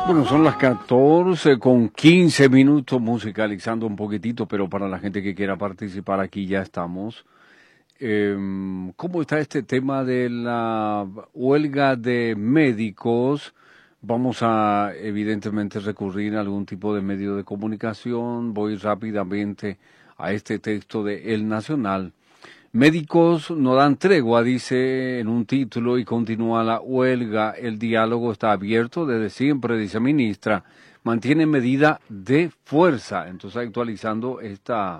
Bueno, son las 14 con 15 minutos, musicalizando un poquitito, pero para la gente que quiera participar aquí ya estamos. ¿Cómo está este tema de la huelga de médicos? Vamos a evidentemente recurrir a algún tipo de medio de comunicación. Voy rápidamente a este texto de El Nacional. Médicos no dan tregua, dice en un título, y continúa la huelga. El diálogo está abierto desde siempre, dice ministra. Mantiene medida de fuerza. Entonces, actualizando esta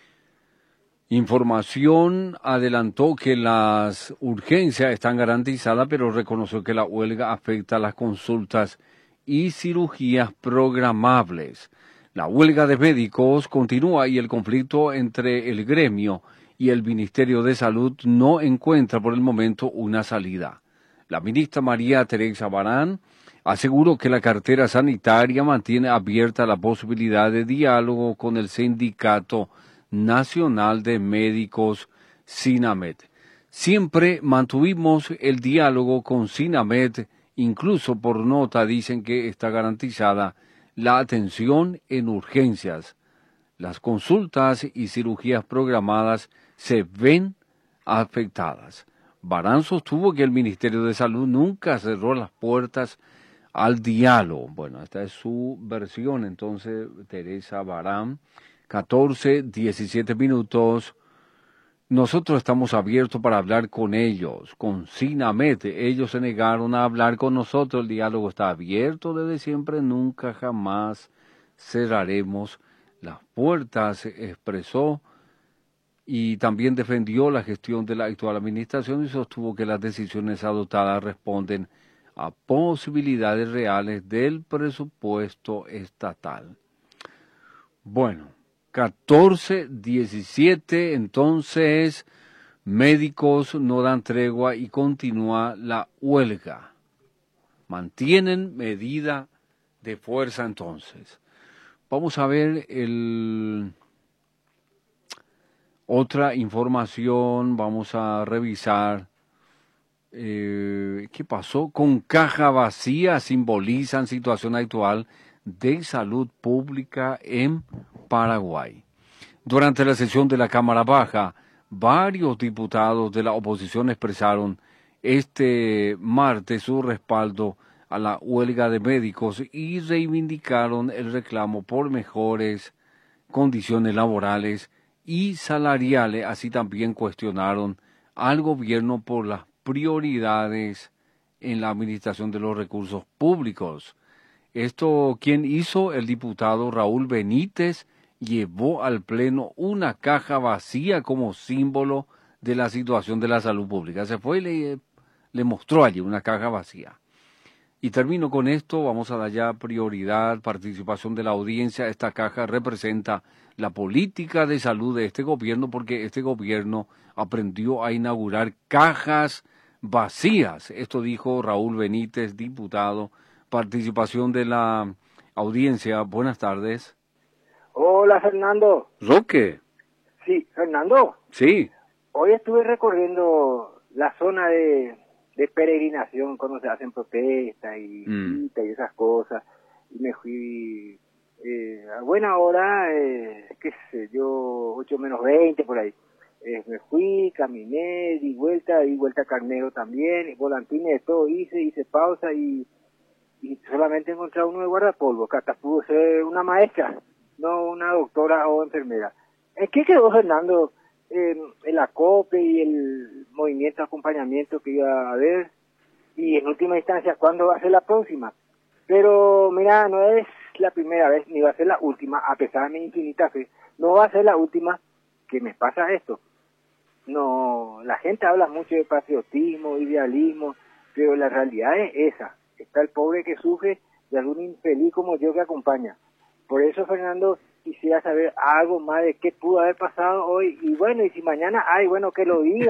información, adelantó que las urgencias están garantizadas, pero reconoció que la huelga afecta a las consultas y cirugías programables. La huelga de médicos continúa y el conflicto entre el gremio y el Ministerio de Salud no encuentra por el momento una salida. La ministra María Teresa Barán aseguró que la cartera sanitaria mantiene abierta la posibilidad de diálogo con el Sindicato Nacional de Médicos, SINAMED. Siempre mantuvimos el diálogo con SINAMED, incluso por nota dicen que está garantizada la atención en urgencias. Las consultas y cirugías programadas se ven afectadas. Barán sostuvo que el Ministerio de Salud nunca cerró las puertas al diálogo. Bueno, esta es su versión, entonces, Teresa Barán. 14, 17 minutos. Nosotros estamos abiertos para hablar con ellos, con SINAMED. Ellos se negaron a hablar con nosotros. El diálogo está abierto desde siempre. Nunca, jamás cerraremos las puertas, expresó, y también defendió la gestión de la actual administración y sostuvo que las decisiones adoptadas responden a posibilidades reales del presupuesto estatal. Bueno, 14-17, entonces, médicos no dan tregua y continúa la huelga. Mantienen medida de fuerza entonces. Vamos a ver otra información, vamos a revisar qué pasó. Con caja vacía simbolizan situación actual de salud pública en Paraguay. Durante la sesión de la Cámara Baja, varios diputados de la oposición expresaron este martes su respaldo a la huelga de médicos y reivindicaron el reclamo por mejores condiciones laborales y salariales. Así también cuestionaron al gobierno por las prioridades en la administración de los recursos públicos. Esto, ¿quién hizo? El diputado Raúl Benítez llevó al Pleno una caja vacía como símbolo de la situación de la salud pública. Se fue y le mostró allí una caja vacía. Y termino con esto, vamos a dar ya prioridad, participación de la audiencia. Esta caja representa la política de salud de este gobierno porque este gobierno aprendió a inaugurar cajas vacías. Esto dijo Raúl Benítez, diputado. Participación de la audiencia. Buenas tardes. Hola, Fernando. Roque. Sí, Fernando. Sí. Hoy estuve recorriendo la zona de peregrinación cuando se hacen protestas y citas y esas cosas. Y me fui a buena hora, qué sé yo, 8 menos 20 por ahí. Me fui, caminé, di vuelta a Carnero también, y volantines, de todo hice pausa y solamente encontré uno de guardapolvo, que hasta pudo ser una maestra, no una doctora o enfermera. ¿En qué quedó, Fernando, el acople y el movimiento de acompañamiento que iba a haber? Y en última instancia, ¿cuándo va a ser la próxima? Pero mira, no es la primera vez, ni va a ser la última, a pesar de mi infinita fe, no va a ser la última que me pasa esto. No, la gente habla mucho de patriotismo, idealismo, pero la realidad es esa. Está el pobre que sufre y algún infeliz como yo que acompaña. Por eso, Fernando, quisiera saber algo más de qué pudo haber pasado hoy. Y bueno, y si mañana hay, bueno, que lo diga.